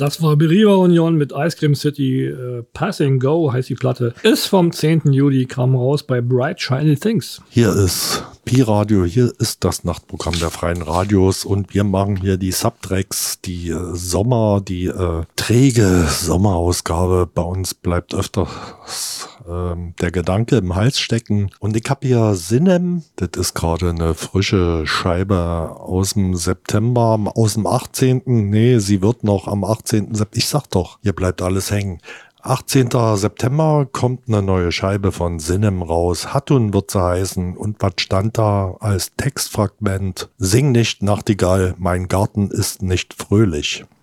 Das war Beriva Union mit Ice Cream City. Passing Go heißt die Platte. Ist vom 10. Juli, kam raus bei Bright Shiny Things. Hier ist Pi-Radio, hier ist das Nachtprogramm der Freien Radios und wir machen hier die Subtracks, die die träge Sommerausgabe. Bei uns bleibt öfter der Gedanke im Hals stecken. Und ich habe hier Sinem, das ist gerade eine frische Scheibe aus dem September, aus dem 18. Nee, sie wird noch am 18. September. Ich sag doch, hier bleibt alles hängen. 18. September kommt eine neue Scheibe von Sinem raus. Hatun wird sie heißen. Und was stand da als Textfragment? Sing nicht, Nachtigall, mein Garten ist nicht fröhlich.